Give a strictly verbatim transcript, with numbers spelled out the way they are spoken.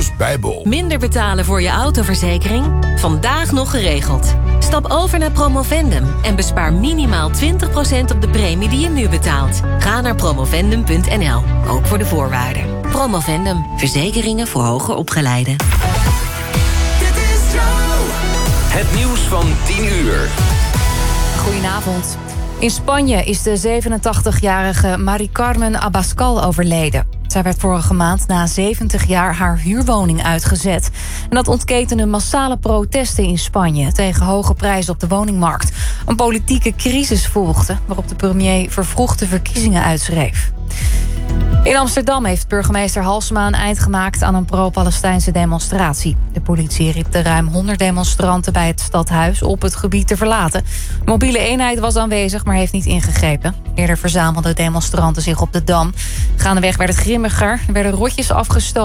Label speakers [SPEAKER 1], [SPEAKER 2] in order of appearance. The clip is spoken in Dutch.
[SPEAKER 1] Auto's Bijbel.
[SPEAKER 2] Minder betalen voor je autoverzekering? Vandaag nog geregeld. Stap over naar Promovendum en bespaar minimaal twintig procent op de premie die je nu betaalt. Ga naar promovendum punt n l, ook voor de voorwaarden. Promovendum, verzekeringen voor hoger opgeleiden.
[SPEAKER 3] Het nieuws van tien uur.
[SPEAKER 4] Goedenavond. In Spanje is de zevenentachtigjarige Mari Carmen Abascal overleden. Zij werd vorige maand na zeventig jaar haar huurwoning uitgezet. En dat ontketende massale protesten in Spanje tegen hoge prijzen op de woningmarkt. Een politieke crisis volgde, waarop de premier vervroegde verkiezingen uitschreef. In Amsterdam heeft burgemeester Halsema een eind gemaakt aan een pro-Palestijnse demonstratie. De politie riep de ruim honderd demonstranten bij het stadhuis op het gebied te verlaten. De mobiele eenheid was aanwezig, maar heeft niet ingegrepen. Eerder verzamelden demonstranten zich op de Dam. Gaandeweg werd het grimmiger, er werden rotjes afgestoken.